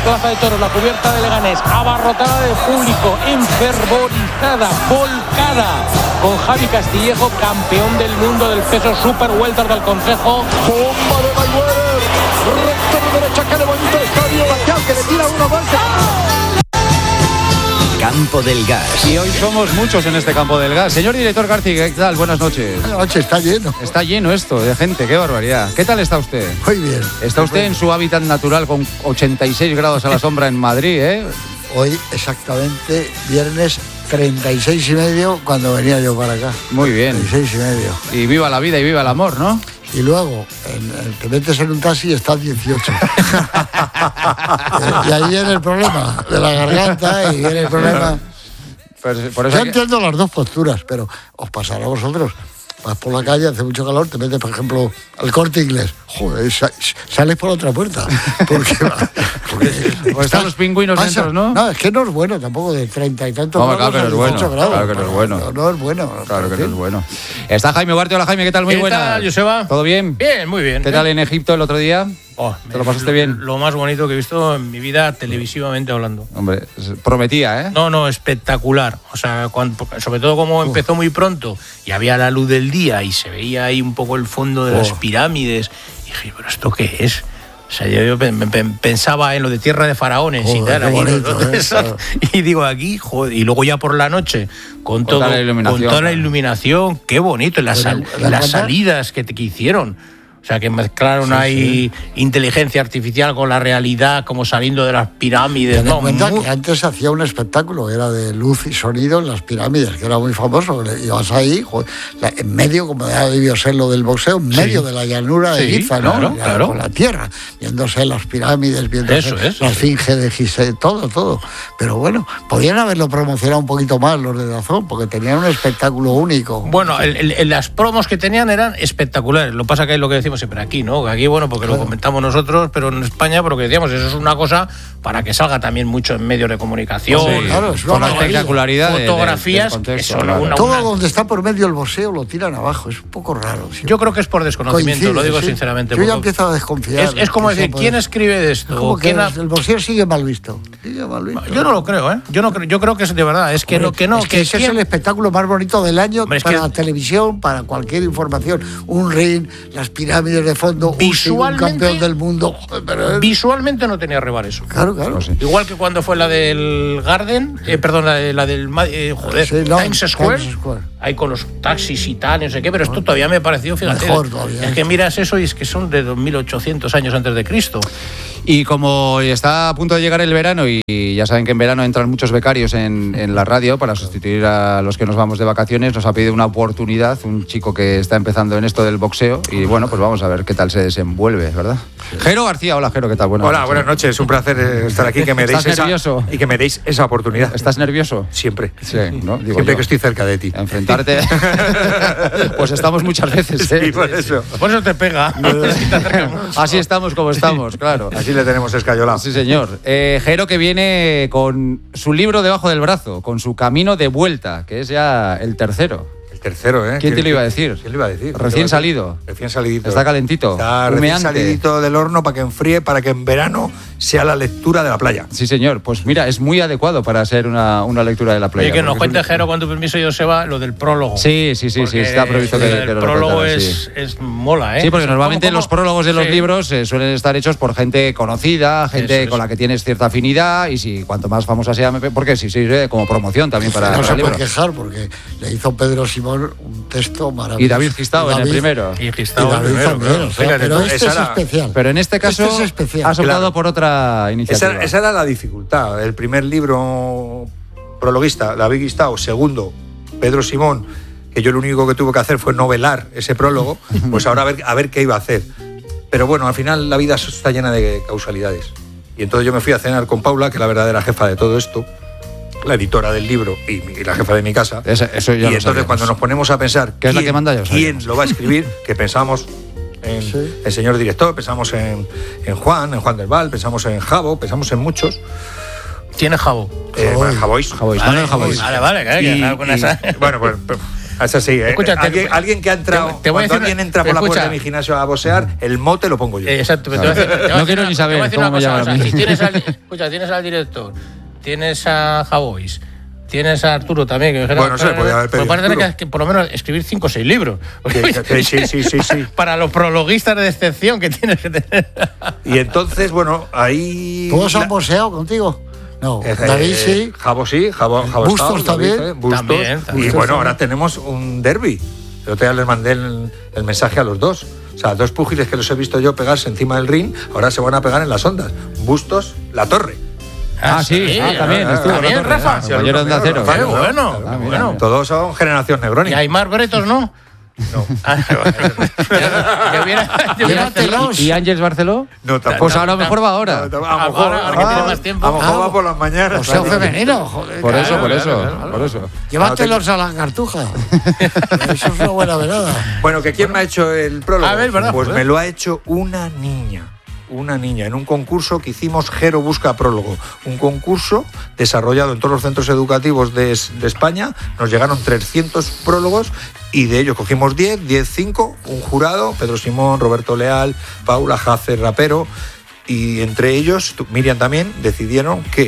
Plaza de Toros, la cubierta de Leganés, abarrotada de público, enfervorizada, volcada, con Javi Castillejo, campeón del mundo del peso super welter del Consejo. Bomba de Mayweather, recto de derecha que levanta el estadio, Pacquiao que le tira una vuelta. Campo del Gas. Y hoy somos muchos en este Campo del Gas. Señor director García, ¿qué tal? Buenas noches. Buenas noches, está lleno. Está lleno esto de gente, qué barbaridad. ¿Qué tal está usted? Muy bien. Está usted en su hábitat natural con 86 grados a la sombra en Madrid, ¿eh? Hoy exactamente viernes 36 y medio cuando venía yo para acá. Muy bien. 36 y medio. Y viva la vida y viva el amor, ¿no? Y luego, te metes en un taxi y estás 18. Y ahí viene el problema de la garganta y viene el problema. Pues, por eso Yo entiendo las dos posturas, pero os pasará a vosotros. Vas por la calle, hace mucho calor, te metes, por ejemplo, al Corte Inglés. Joder, sales por otra puerta. Porque están los pingüinos dentro, ¿no? No, es que no es bueno tampoco, de 30 y tantos no, grados claro que no es bueno. grados. Claro que no es bueno. No es bueno. Claro que no es bueno. Está Jaime Ugarte. Hola, Jaime, ¿qué tal? Muy buena. ¿Qué tal, Joseba? ¿Todo bien? Bien, muy bien. ¿Qué tal en Egipto el otro día? ¿Te lo pasaste bien? Lo más bonito que he visto en mi vida televisivamente hablando. Hombre, prometía, ¿eh? No, espectacular. O sea, sobre todo como empezó muy pronto y había la luz del día y se veía ahí un poco el fondo de las pirámides. Y dije, ¿pero esto qué es? O sea, yo pensaba en lo de Tierra de Faraones y tal. Bonito, claro. Y digo, aquí, joder, y luego ya por la noche, con toda la iluminación, qué bonito, las salidas que hicieron. O sea, que mezclaron ahí inteligencia artificial con la realidad, como saliendo de las pirámides. Ten en cuenta que antes se hacía un espectáculo, era de luz y sonido en las pirámides, que era muy famoso. Ibas ahí, joder, en medio, como ya debió ser lo del boxeo, en medio de la llanura de Giza, ¿no? Claro. Con la tierra, viéndose las pirámides, viéndose la esfinge de Gizeh, todo. Pero bueno, podían haberlo promocionado un poquito más los de Dazón, porque tenían un espectáculo único. Bueno, las promos que tenían eran espectaculares. Lo que pasa que es lo que decimos siempre aquí, ¿no? Aquí, bueno, porque lo comentamos nosotros, pero en España, porque decíamos, eso es una cosa para que salga también mucho en medios de comunicación. Sí, claro, es con la espectacularidad fotografías, del contexto, todo donde está por medio el boxeo lo tiran abajo, es un poco raro. ¿Sí? Yo creo que es por desconocimiento, lo digo sinceramente. Yo ya empiezo a desconfiar. Es como decir, ¿quién escribe de esto? Como que el boxeo sigue mal visto. Yo no lo creo, ¿eh? Yo creo que es de verdad, es que ese es el espectáculo más bonito del año para la televisión, para cualquier información. Un ring, las pirámides de fondo, un campeón del mundo. Visualmente no tenía rival eso. Claro. Igual que cuando fue la del Garden, la del Times Square, ahí con los taxis y tal, no sé qué, pero esto todavía me pareció, fíjate, mejor todavía. Es que miras eso y es que son de 2800 años antes de Cristo. Y como está a punto de llegar el verano y ya saben que en verano entran muchos becarios en la radio para sustituir a los que nos vamos de vacaciones, nos ha pedido una oportunidad un chico que está empezando en esto del boxeo y bueno, pues vamos a ver qué tal se desenvuelve, ¿verdad? Jero García, hola Jero, ¿qué tal? Buenas noches, un placer estar aquí, que me deis esa oportunidad. ¿Estás nervioso? Siempre. Sí, ¿no? Digo siempre yo. Que estoy cerca de ti. Enfrentarte. Pues estamos muchas veces, ¿eh? Sí, por eso. Por eso te pega. Así estamos como estamos, claro. Así le tenemos escayolado. Sí, señor. Jero que viene con su libro debajo del brazo, con su camino de vuelta, que es ya el tercero. Tercero, ¿eh? ¿Quién te lo iba a decir? ¿Quién lo iba a decir? Recién salido. Recién salidito. Está calentito. Está recién salidito del horno para que enfríe, para que en verano sea la lectura de la playa. Sí, señor. Pues mira, es muy adecuado para ser una lectura de la playa. Oye, que nos cuente Jero, con tu permiso, Joseba, lo del prólogo. Sí. Está previsto que el prólogo es mola, ¿eh? Sí, porque normalmente los prólogos de los libros suelen estar hechos por gente conocida, gente con la que tienes cierta afinidad y si cuanto más famosa sea, porque sí, como promoción también para el libro. No se puede quejar porque le hizo Pedro Simón un texto maravilloso. Y David Gistao en el primero. Y Gistao David también, pero este es especial. Pero en este caso has optado por otra iniciativa. Esa era la dificultad. El primer libro prologuista, David Gistao. Segundo, Pedro Simón, que yo lo único que tuve que hacer fue novelar ese prólogo. Pues ahora a ver qué iba a hacer. Pero bueno, al final la vida está llena de causalidades. Y entonces yo me fui a cenar con Paula, que es la verdadera jefa de todo esto, la editora del libro y la jefa de mi casa. Eso ya y entonces cuando nos ponemos a pensar ¿qué es la que manda quién lo va a escribir, que pensamos en el señor director, pensamos en Juan del Val, pensamos en Javo, pensamos en muchos. ¿Quién es Javo? Javois. Manuel Javois. Vale, claro. Bueno, pues Es así, ¿eh? Escucha, alguien que ha entrado, cuando alguien entra por la puerta de mi gimnasio a boxear, el mote lo pongo yo. Exacto. No quiero ni saber cómo me llaman a mí. Tienes al director, tienes a Javois, tienes a Arturo también. Que bueno, se le podía haber pedido. Pues parece que por lo menos escribir 5 o 6 libros. Sí. Para los prologuistas de excepción que tienes que tener. Y entonces, bueno, ahí... ¿Todos han boxeado contigo? No, David sí. Javo sí, Javo Bustos también. Bustos. También. Y bueno, ahora tenemos un derbi. El otro día les mandé el mensaje a los dos. O sea, 2 púgiles que los he visto yo pegarse encima del ring, ahora se van a pegar en las ondas. Bustos, La Torre. Sí, también estuvo. También, Rafa. Compañero de Acero. Bueno. Todos son generación Negroni. Y Aymar Bretos, ¿no? No. ¿Y Ángeles Barceló? No, tampoco. Pues a lo mejor va ahora. A lo mejor que tiene más tiempo. a lo mejor va por las mañanas. Boxeo femenino, joder. Por eso. Llévatelos a la cartuja. Eso es una buena velada. Bueno, que ¿quién me ha hecho el prólogo? A ver, ¿verdad? Pues me lo ha hecho una niña, en un concurso que hicimos Jero Busca Prólogo, un concurso desarrollado en todos los centros educativos de España. Nos llegaron 300 prólogos y de ellos cogimos 5, un jurado, Pedro Simón, Roberto Leal, Paula Jace, rapero, y entre ellos, Miriam también, decidieron que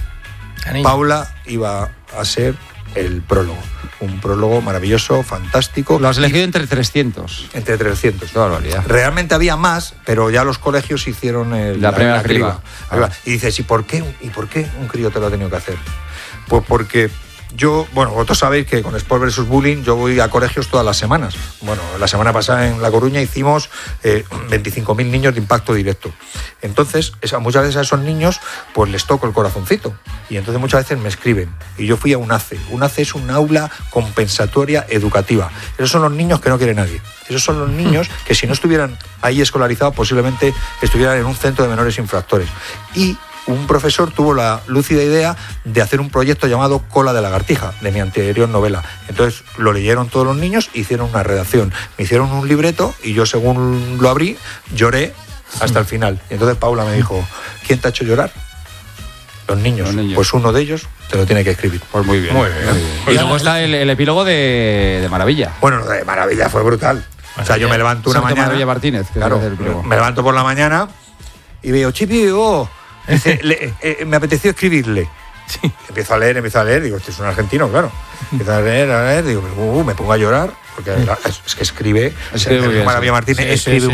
Paula iba a ser el prólogo. Un prólogo maravilloso, fantástico. Lo has elegido entre 300. Entre 300. Qué barbaridad. Realmente había más, pero ya los colegios hicieron la primera criba. Y dices, ¿y por qué un crío te lo ha tenido que hacer? Pues porque yo, bueno, vosotros sabéis que con Sport versus Bullying yo voy a colegios todas las semanas. Bueno, la semana pasada en La Coruña hicimos 25.000 niños de impacto directo. Entonces, muchas veces a esos niños pues les toco el corazoncito. Y entonces muchas veces me escriben. Y yo fui a un ACE. Un ACE es un aula compensatoria educativa. Esos son los niños que no quiere nadie. Esos son los niños que si no estuvieran ahí escolarizados posiblemente estuvieran en un centro de menores infractores. Y un profesor tuvo la lúcida idea de hacer un proyecto llamado Cola de lagartija, de mi anterior novela. Entonces lo leyeron todos los niños, hicieron una redacción, me hicieron un libreto y yo según lo abrí, lloré hasta el final. Y entonces Paula me dijo, ¿quién te ha hecho llorar? Los niños. Pues uno de ellos te lo tiene que escribir. Pues muy bien. Y luego está el epílogo de Maravilla. Bueno, lo de Maravilla fue brutal. O sea, yo me levanto una mañana. Maravilla Martínez, que claro, me levanto por la mañana y veo, Chipi, dice, me apeteció escribirle. Sí. Empiezo a leer, digo, este es un argentino, claro. Empiezo a leer, digo, me pongo a llorar, porque es que escribe, Maravilla Martínez escribe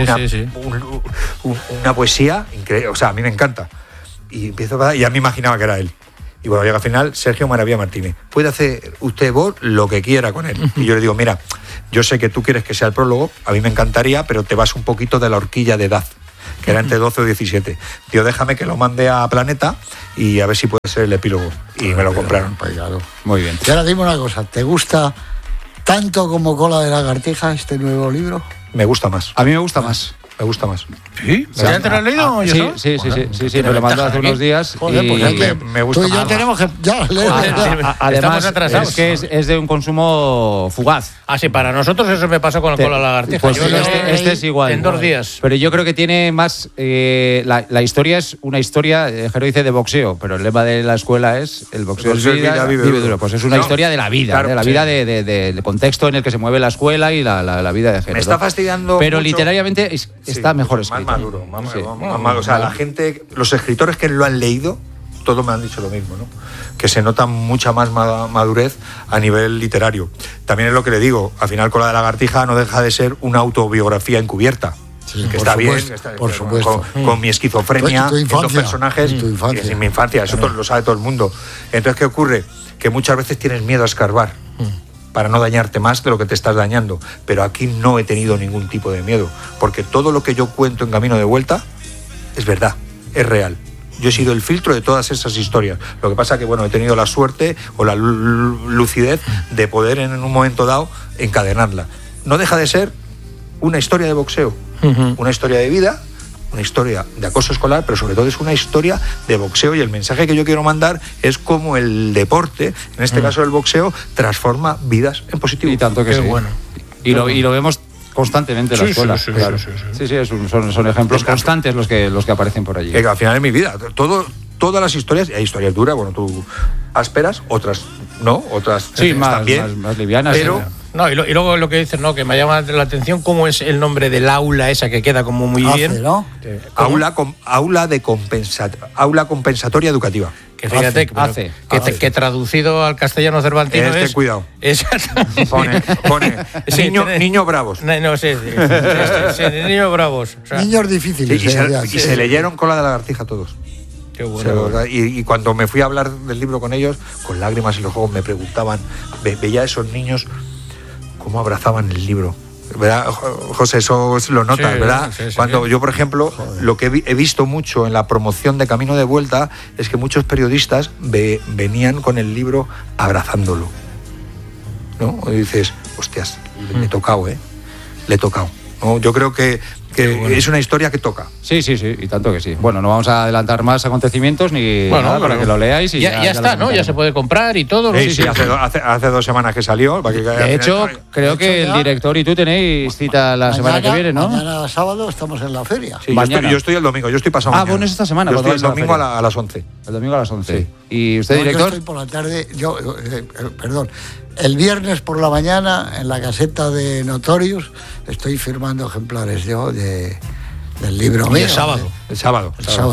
una poesía increíble, o sea, a mí me encanta. Y ya me imaginaba que era él. Y bueno, llega al final Sergio Maravilla Martínez. Puede hacer usted vos lo que quiera con él. Y yo le digo, mira, yo sé que tú quieres que sea el prólogo, a mí me encantaría, pero te vas un poquito de la horquilla de edad, que era entre 12 o 17. Tío, déjame que lo mande a Planeta y a ver si puede ser el epílogo. Y me lo compraron. Pues claro. Muy bien. Y ahora dime una cosa, ¿te gusta tanto como Cola de lagartija este nuevo libro? Me gusta más. A mí me gusta más. Me gusta más. ¿Sí? ¿Ya te lo has leído? Sí, me lo mandó hace unos días. Joder, pues me gusta tú y yo más. tenemos que ya leer. Además, es que es de un consumo fugaz. Ah, sí, para nosotros eso me pasó con el Cola lagartija. Pues este es igual. En 2 días. Pero yo creo que tiene más... la historia es una historia, Jero dice de boxeo, pero el lema de la escuela es el boxeo es vida, vive duro. Pues es una historia de la vida, claro, de la vida del contexto en el que se mueve la escuela y la vida de Jero. Me está fastidiando pero mucho. Literariamente está mejor escrito. Más maduro, más maduro. O sea, la gente, los escritores que lo han leído, todos me han dicho lo mismo, ¿no? Que se nota mucha más madurez a nivel literario. También es lo que le digo, al final Cola de lagartija no deja de ser una autobiografía encubierta. Sí, que está bien, por supuesto. Con mi esquizofrenia, estos personajes, y mi infancia, eso lo sabe todo el mundo. Entonces, ¿qué ocurre? Que muchas veces tienes miedo a escarbar para no dañarte más de lo que te estás dañando. Pero aquí no he tenido ningún tipo de miedo, porque todo lo que yo cuento en Camino de Vuelta es verdad, es real. Yo he sido el filtro de todas esas historias. Lo que pasa que, bueno, he tenido la suerte o la lucidez de poder en un momento dado encadenarla. No deja de ser una historia de boxeo, una historia de vida, una historia de acoso escolar, pero sobre todo es una historia de boxeo, y el mensaje que yo quiero mandar es cómo el deporte, en este caso el boxeo, transforma vidas en positivo. Y tanto que Qué sí. bueno. Y lo vemos constantemente en la escuela. Sí, son ejemplos constantes los que aparecen por allí. Que al final es mi vida. Todas las historias, hay historias duras, bueno, tú ásperas, otras no, otras sí, más también, livianas. No, y luego lo que dices, no, que me llama la atención, cómo es el nombre del aula esa que queda como muy bien. ¿No? Aula compensatoria educativa. Que fíjate, que traducido al castellano cervantino es... cuidado. Exacto. Pone niños bravos. Niños bravos. O sea, niños difíciles. Y se leyeron Cola de lagartija todos. Qué bueno. Y cuando me fui a hablar del libro con ellos, con lágrimas en los ojos, me preguntaban, veía a esos niños cómo abrazaban el libro. ¿Verdad, José? Eso lo notas, sí, ¿verdad? Sí, Cuando yo, por ejemplo, lo que he visto mucho en la promoción de Camino de Vuelta es que muchos periodistas venían con el libro abrazándolo, ¿no? Y dices, hostias, le he tocado, ¿eh? Le he tocado, ¿no? Yo creo que es una historia que toca. Sí, y tanto que sí. Bueno, no vamos a adelantar más acontecimientos ni nada para que lo leáis. Y ya está, ¿no? Ya se puede comprar y todo. Sí, hace 2 semanas que salió. De hecho, creo que el director y tú tenéis cita la semana que viene, ¿no? Mañana sábado estamos en la feria. Sí, yo estoy el domingo, yo estoy pasado mañana. Bueno, es esta semana. Yo estoy el domingo a las 11. El domingo a las 11. Sí. ¿Y usted, director? Yo estoy por la tarde, perdón. El viernes por la mañana, en la caseta de Notorious, estoy firmando ejemplares del libro mío. El sábado.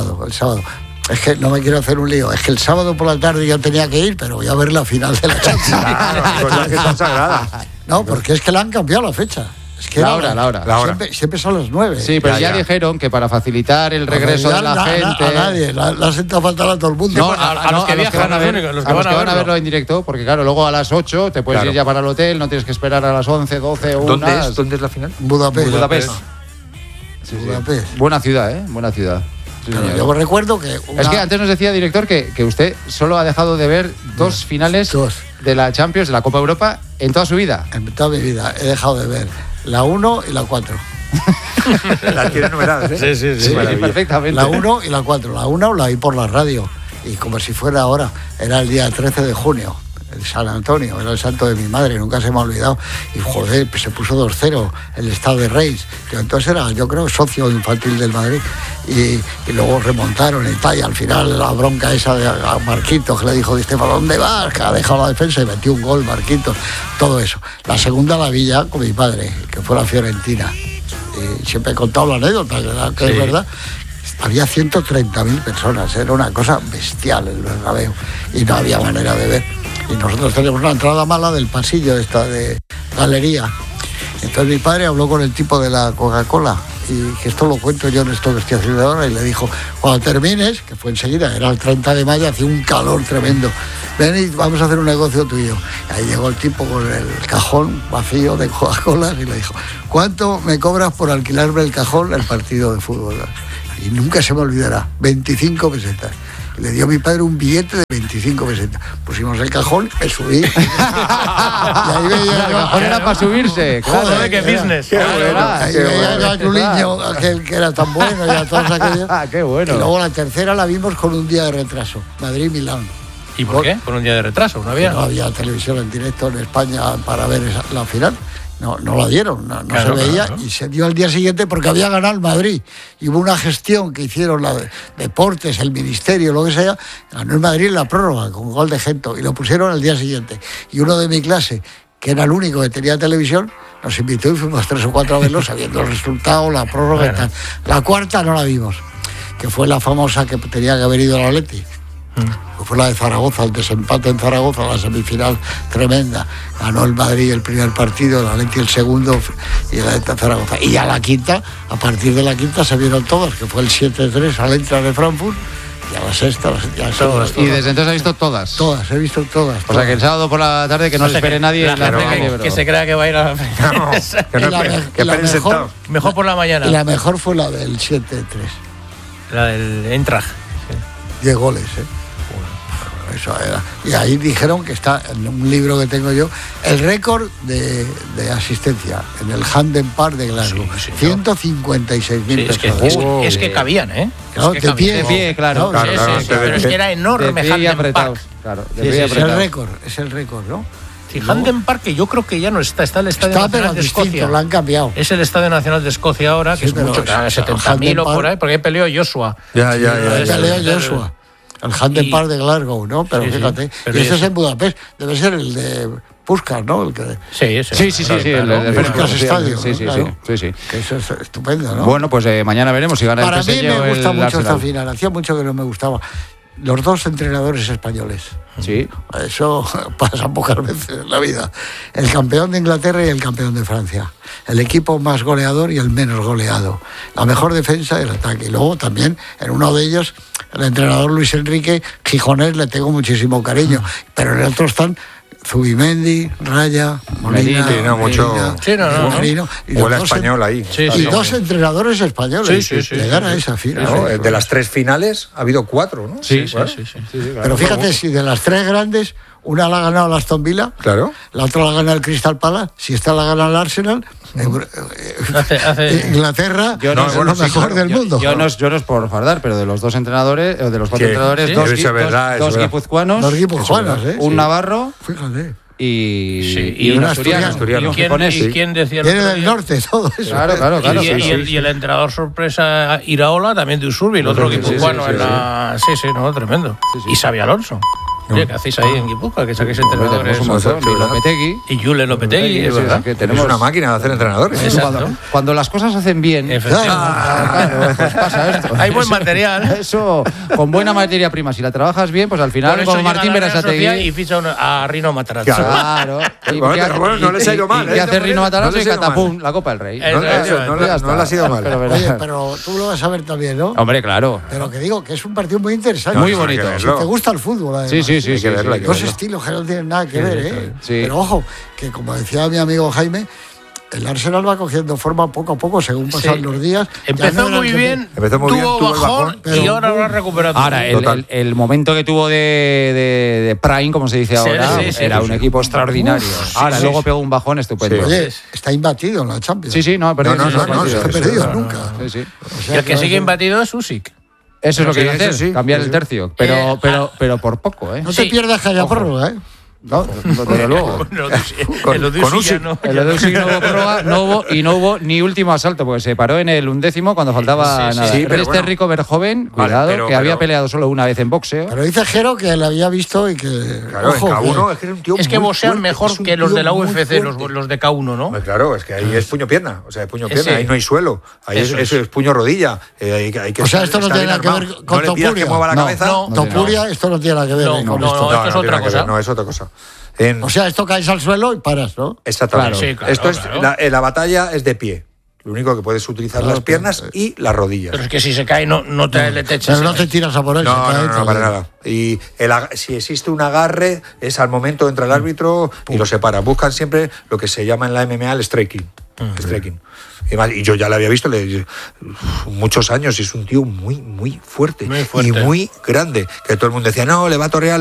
Es que no me quiero hacer un lío. Es que el sábado por la tarde yo tenía que ir, pero voy a ver la final de la Champions. Claro, cosas que son sagradas. No, porque es que le han cambiado la fecha. Es que la hora. Siempre son las 9. Sí, pero ya dijeron que para facilitar el regreso de la gente... A nadie, la senta faltar a todo el mundo. No, a los que viajan a ver, los que van a verlo en directo, porque claro, luego a las 8 te puedes ir ya para el hotel, no tienes que esperar a las 11, 12 o 1. ¿Dónde es la final? Budapest. Sí. Buena ciudad, ¿eh? Buena ciudad. Sí, yo recuerdo que... Es que antes nos decía, director, que usted solo ha dejado de ver 2 finales de la Champions, de la Copa Europa, en toda su vida. En toda mi vida he dejado de ver la 1 y la 4. Las tiene numeradas, ¿eh? Sí, perfectamente. La 1 y la 4. La 1 la vi por la radio, y como si fuera ahora. Era el día 13 de junio. El San Antonio, era el santo de mi madre, nunca se me ha olvidado. Y joder, se puso 2-0 el Estado de Reis, que entonces era, yo creo, socio infantil del Madrid. Y luego remontaron y tal, y al final la bronca esa de a Marquitos, que le dijo, ¿para dónde vas? Que ha dejado la defensa y metió un gol, Marquitos, todo eso. La segunda la vi ya con mi padre, que fue la Fiorentina. Y siempre he contado la anécdota, que es verdad. Había 130.000 personas, era una cosa bestial el Bernabéu, y no había manera de ver. Y nosotros teníamos una entrada mala del pasillo esta de galería. Entonces mi padre habló con el tipo de la Coca-Cola, y que esto lo cuento yo en esto que estoy haciendo ahora, y le dijo, cuando termines, que fue enseguida, era el 30 de mayo, hacía un calor tremendo, ven y vamos a hacer un negocio tuyo. Y ahí llegó el tipo con el cajón vacío de Coca-Cola y le dijo, ¿cuánto me cobras por alquilarme el cajón el partido de fútbol? Y nunca se me olvidará, 25 pesetas. Le dio a mi padre un billete de 25 pesetas. Pusimos el cajón, me subí. Y ahí veía el cajón era para subirse. Claro, joder, qué business. Ahí veía a Juliño, aquel que era tan bueno, y a todos aquellos. Qué bueno. Y luego la tercera la vimos con un día de retraso, Madrid-Milán. ¿Y por qué? ¿Con un día de retraso? ¿No había? No había televisión en directo en España para ver la final. No la dieron, no se veía, y se dio al día siguiente porque había ganado el Madrid. Y hubo una gestión que hicieron la de Deportes, el Ministerio, lo que sea, ganó el Madrid en la prórroga con gol de Gento, y lo pusieron al día siguiente. Y uno de mi clase, que era el único que tenía televisión, nos invitó y fuimos 3 o 4 a verlo, sabiendo el resultado, la prórroga y tal. La cuarta no la vimos, que fue la famosa que tenía que haber ido al Atleti. Fue la de Zaragoza, el desempate en Zaragoza, la semifinal tremenda. Ganó el Madrid el primer partido, el Atleti el segundo, y el Atleti Zaragoza. Y a la quinta, a partir de la quinta se vieron todas, que fue el 7-3 al Eintracht de Frankfurt, y a la sexta, todas. Y desde entonces ha visto todas. Todas, he visto todas. O sea que el sábado por la tarde que no se espere nadie en la que se crea que va a ir a la mejor por la mañana. Y la mejor fue la del 7-3. La del Eintracht. 10 goles, Eso era. Y ahí dijeron que está en un libro que tengo yo, el récord de asistencia en el Hampden Park de Glasgow. 156.000 personas. Es que cabían, ¿eh? Claro, de pie, claro. Pero es que era enorme Hampden Park. Es el récord, ¿no? Sí, Hampden Park, que yo creo que ya no está el Estadio Nacional de Escocia. Lo han cambiado. Es el Estadio Nacional de Escocia ahora, que es mucho, 70.000 o por ahí, porque ahí peleó Joshua. Peleó Joshua. El Hampden Park de Glasgow, ¿no? Pero fíjate, y ese es en Budapest, debe ser el de Puskás, ¿no? El que, sí, el Puskás Estadio. Sí. Que eso es estupendo, ¿no? Bueno, pues mañana veremos si gana el PSG. Para mí me gusta mucho Arsenal. esta final. Hacía mucho que no me gustaba. Los dos entrenadores españoles. Sí. Eso pasa pocas veces en la vida. El campeón de Inglaterra y el campeón de Francia. El equipo más goleador y el menos goleado. La mejor defensa y el ataque. Y luego también, en uno de ellos, el entrenador Luis Enrique Gijonés, le tengo muchísimo cariño. Pero en el otro están Zubimendi, Raya, Molina, Merino, y huele español ahí. Y dos entrenadores españoles le dan a esa final. No, de las 3 finales ha habido 4, ¿no? Sí. Pero fíjate, si de las 3 grandes, una la ha ganado el Aston Villa, claro, la otra la gana el Crystal Palace, si esta la gana el Arsenal, Inglaterra es lo mejor del mundo. Yo no es por fardar, pero de los 2 entrenadores, o de los 4 entrenadores, dos guipuzcoanos, un navarro, fíjate, y un asturiano. ¿Y quién decía viene del norte, todo eso. Claro. Y el entrenador sorpresa Iraola, también de Usurbi, el otro guipuzcoano en la... tremendo. Y Xabi Alonso. Oye, ¿qué hacéis ahí en Guipúzcoa? Que saquéis entrenadores. Y Lopetegui. Y Jule Lopetegui, es verdad. Que tenemos una máquina de hacer entrenadores. Cuando las cosas se hacen bien, claro, pues pasa esto. Hay buen material. Eso, con buena materia prima, si la trabajas bien, pues al final como Martín Berasategui y ficha a Rino Matarazzo. Claro. No les ha ido mal. Y hace Rino Matarazzo y catapum, la Copa del Rey. No le ha sido mal. Oye, pero tú lo vas a ver también, ¿no? Hombre, claro. Pero que digo, que es un partido muy interesante. Muy bonito. Si te gusta el fútbol, además. Sí. Dos estilos que no tienen nada que ver, ¿eh? Sí. Pero ojo, que como decía mi amigo Jaime, el Arsenal va cogiendo forma poco a poco según pasan los días. Empezó muy bien, tuvo bajón y ahora lo ha recuperado. Ahora, el momento que tuvo de Prime, como se dice ahora, era un equipo extraordinario. Ahora luego pegó un bajón estupendo. Oye, está imbatido en la Champions. Sí, no ha perdido. No se ha perdido nunca. Sí. O sea, y el que sigue imbatido es Usyk. Eso es lo que hay que hacer, cambiar el tercio. Pero por poco, ¿eh? No te pierdas que haya prórroga, ¿eh? No, desde luego. Con Usyk no hubo prórroga, no hubo ni último asalto, porque se paró en el 11º cuando faltaba nada. Este rico Verjoven, cuidado, que había peleado solo una vez en boxeo. Pero dice Jero que le había visto y que... Claro, ojo, en K1 es que boxean mejor que los de la UFC, los de K1, ¿no? Pues claro, es que ahí es puño-pierna, ahí no hay suelo, ahí es puño-rodilla. O sea, esto no tiene nada que ver con Topuria. Que mueva la cabeza. Topuria, esto no tiene nada que ver con esto. No, esto es otra cosa. No, es otra cosa. O sea, esto caes al suelo y paras, ¿no? Exactamente. Esto es la batalla es de pie. Lo único que puedes utilizar las piernas y las rodillas. Pero es que si se cae no te echas. Pero no te tiras a por él. No, para nada. Y si existe un agarre, es al momento entra el árbitro y lo separa. Buscan siempre lo que se llama en la MMA el striking. Y yo ya le había visto muchos años y es un tío muy fuerte y muy grande. Que todo el mundo decía, no, le va a torear.